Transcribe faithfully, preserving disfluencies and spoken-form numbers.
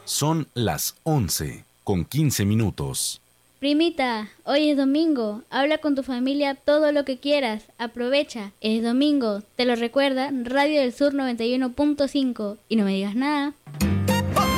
Son las once con quince minutos. Primita, hoy es domingo. Habla con tu familia todo lo que quieras. Aprovecha. Es domingo. Te lo recuerda Radio del Sur noventa y uno punto cinco. Y no me digas nada.